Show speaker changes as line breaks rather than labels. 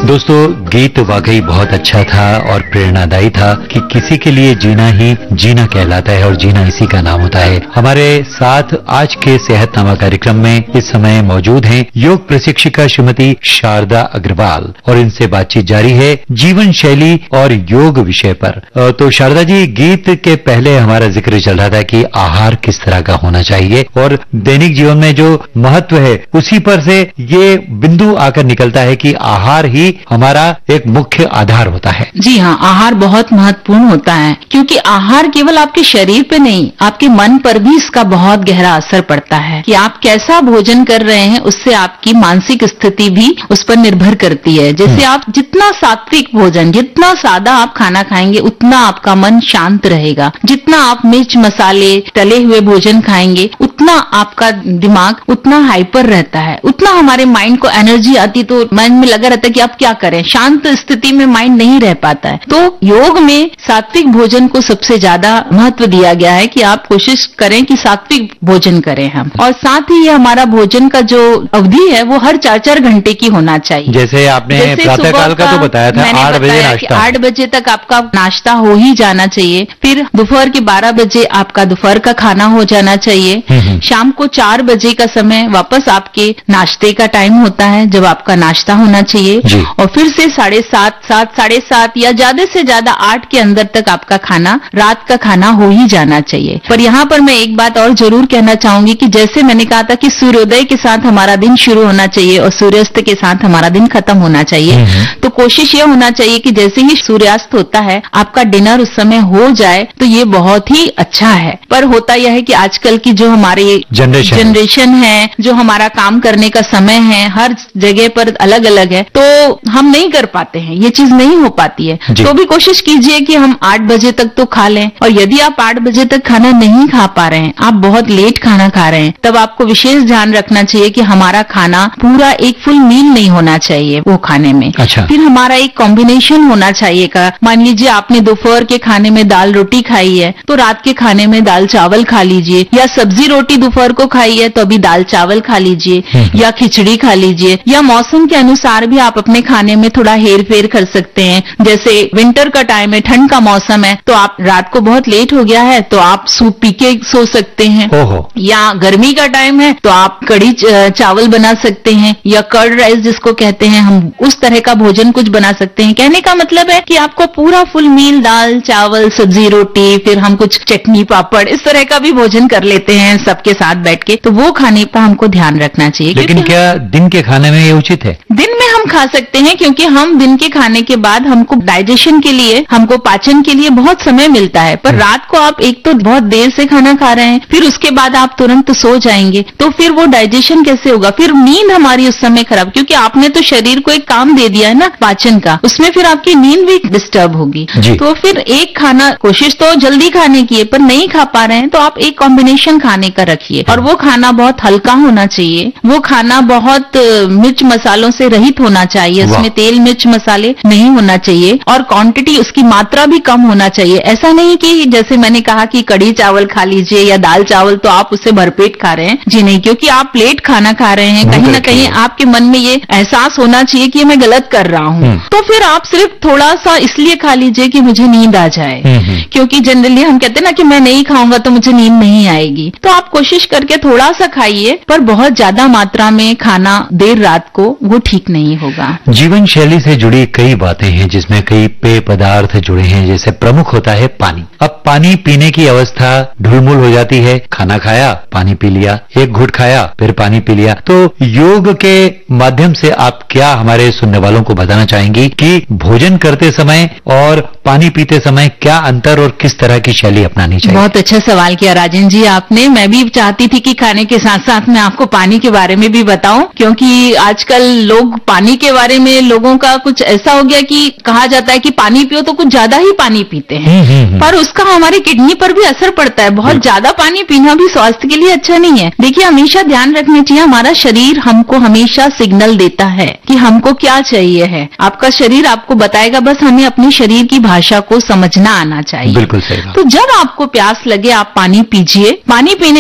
दोस्तों, गीत वाकई बहुत अच्छा था और प्रेरणादायी था कि किसी के लिए जीना ही जीना कहलाता है और जीना इसी का नाम होता है। हमारे साथ आज के सेहतनामा कार्यक्रम में इस समय मौजूद हैं योग प्रशिक्षिका श्रीमती शारदा अग्रवाल और इनसे बातचीत जारी है जीवन शैली और योग विषय पर। तो शारदा जी, गीत के पहले हमारा जिक्र चल रहा था कि आहार किस तरह का होना चाहिए और दैनिक जीवन में जो महत्व है उसी पर से ये बिंदु आकर निकलता है कि आहार ही हमारा एक मुख्य आधार होता है।
जी हाँ, आहार बहुत महत्वपूर्ण होता है क्योंकि आहार केवल आपके शरीर पे नहीं, आपके मन पर भी इसका बहुत गहरा असर पड़ता है कि आप कैसा भोजन कर रहे हैं, उससे आपकी मानसिक स्थिति भी उस पर निर्भर करती है। जैसे आप जितना सात्विक भोजन, जितना सादा आप खाना खाएंगे, उतना आपका मन शांत रहेगा। जितना आप मिर्च मसाले तले हुए भोजन खाएंगे, उतना आपका दिमाग उतना हाइपर रहता है, उतना हमारे माइंड को एनर्जी आती, तो माइंड में लगा रहता है कि आप क्या करें। शांत स्थिति में माइंड नहीं रह पाता है। तो योग में सात्विक भोजन को सबसे ज्यादा महत्व दिया गया है कि आप कोशिश करें कि सात्विक भोजन करें हम, और साथ ही ये हमारा भोजन का जो अवधि है वो हर 4-4 घंटे की होना चाहिए।
जैसे आपने प्रातःकाल का तो बताया था, 8 बजे नाश्ता,
8 बजे तक आपका नाश्ता हो ही जाना चाहिए। फिर दोपहर के 12 बजे आपका दोपहर का खाना हो जाना चाहिए। शाम को 4 बजे का समय वापस आपके नाश्ते का टाइम होता है, जब आपका नाश्ता होना चाहिए। और फिर से 7:30, 7:30 या ज्यादा से ज्यादा 8 के अंदर तक आपका खाना, रात का खाना हो ही जाना चाहिए। पर यहाँ पर मैं एक बात और जरूर कहना चाहूंगी कि जैसे मैंने कहा था कि सूर्योदय के साथ हमारा दिन शुरू होना चाहिए और सूर्यास्त के साथ हमारा दिन खत्म होना चाहिए। तो कोशिश ये होना चाहिए कि जैसे ही सूर्यास्त होता है आपका डिनर उस समय हो जाए, तो ये बहुत ही अच्छा है। पर होता यह है कि आजकल की जो हमारी जनरेशन है, जो हमारा काम करने का समय है, हर जगह पर अलग अलग है, तो हम नहीं कर पाते हैं, ये चीज नहीं हो पाती है। तो भी कोशिश कीजिए कि हम 8 बजे तक तो खा लें। और यदि आप 8 बजे तक खाना नहीं खा पा रहे हैं, आप बहुत लेट खाना खा रहे हैं, तब आपको विशेष ध्यान रखना चाहिए कि हमारा खाना पूरा एक फुल मील नहीं होना चाहिए वो खाने में।
अच्छा।
फिर हमारा एक कॉम्बिनेशन होना चाहिए का, मान लीजिए आपने दोपहर के खाने में दाल रोटी खाई है, तो रात के खाने में दाल चावल खा लीजिए, या सब्जी रोटी दोपहर को खाई है तो अभी दाल चावल खा लीजिए, या खिचड़ी खा लीजिए, या मौसम के अनुसार भी आप अपने खाने में थोड़ा हेर फेर कर सकते हैं। जैसे विंटर का टाइम है, ठंड का मौसम है, तो आप रात को बहुत लेट हो गया है तो आप सूप पी के सो सकते हैं। या गर्मी का टाइम है तो आप कढ़ी चावल बना सकते हैं, या कर्ड राइस जिसको कहते हैं, हम उस तरह का भोजन कुछ बना सकते हैं। कहने का मतलब है कि आपको पूरा फुल मील दाल चावल सब्जी रोटी, फिर हम कुछ चटनी पापड़ इस तरह का भी भोजन कर लेते हैं सबके साथ बैठ के, तो वो खाने पर हमको ध्यान रखना चाहिए।
लेकिन क्या दिन के खाने में ये उचित है?
दिन में हम खा सकते हैं, क्योंकि हम दिन के खाने के बाद हमको डाइजेशन के लिए, हमको पाचन के लिए बहुत समय मिलता है। पर रात को आप एक तो बहुत देर से खाना खा रहे हैं, फिर उसके बाद आप तुरंत सो जाएंगे, तो फिर वो डाइजेशन कैसे होगा? फिर नींद हमारी उस समय खराब, क्योंकि आपने तो शरीर को एक काम दे दिया है ना पाचन का, उसमें फिर आपकी नींद भी डिस्टर्ब होगी। तो फिर एक खाना, कोशिश तो जल्दी खाने की है, पर नहीं खा पा रहे हैं तो आप एक कॉम्बिनेशन खाने का रखिए। और वो खाना बहुत हल्का होना चाहिए, वो खाना बहुत मिर्च मसालों से रहित होना चाहिए, उसमें तेल मिर्च मसाले नहीं होना चाहिए, और क्वांटिटी उसकी मात्रा भी कम होना चाहिए। ऐसा नहीं कि जैसे मैंने कहा कि कढ़ी चावल खा लीजिए या दाल चावल तो आप उससे भरपेट खा रहे हैं, जी नहीं, क्योंकि आप प्लेट खाना खा रहे हैं, कहीं ना कहीं आपके मन में ये एहसास होना चाहिए कि मैं गलत कर रहा हूँ। तो फिर आप सिर्फ थोड़ा सा इसलिए खा लीजिए कि मुझे नींद आ जाए, क्योंकि जनरली हम कहते हैं ना कि मैं नहीं खाऊंगा तो मुझे नींद नहीं आएगी। तो आप कोशिश करके थोड़ा सा खाइए, पर बहुत ज्यादा मात्रा में खाना देर रात को वो ठीक नहीं होगा।
जीवन शैली से जुड़ी कई बातें हैं जिसमें कई पेय पदार्थ जुड़े हैं, जैसे प्रमुख होता है पानी। अब पानी पीने की अवस्था ढुलमुल हो जाती है, खाना खाया पानी पी लिया, एक घुट खाया फिर पानी पी लिया। तो योग के माध्यम से आप क्या हमारे सुनने वालों को बताना चाहेंगी कि भोजन करते समय और पानी पीते समय क्या अंतर और किस तरह की शैली अपनानी चाहिए?
बहुत अच्छा सवाल किया राजन जी आपने। मैं भी चाहती थी कि खाने के साथ साथ मैं आपको पानी के बारे में भी बताऊं, क्योंकि आजकल लोग पानी के बारे में, लोगों का कुछ ऐसा हो गया कि कहा जाता है कि पानी पियो तो कुछ ज्यादा ही पानी पीते हैं, पर उसका हमारी किडनी पर भी असर पड़ता है। बहुत ज्यादा पानी पीना भी स्वास्थ्य के लिए अच्छा नहीं है। देखिए, हमेशा ध्यान रखना चाहिए, हमारा शरीर हमको हमेशा सिग्नल देता है कि हमको क्या चाहिए है। आपका शरीर आपको बताएगा, बस हमें अपने शरीर की भाषा को समझना आना चाहिए।
बिल्कुल सही।
तो जब आपको प्यास लगे आप पानी पीजिए। पानी पीने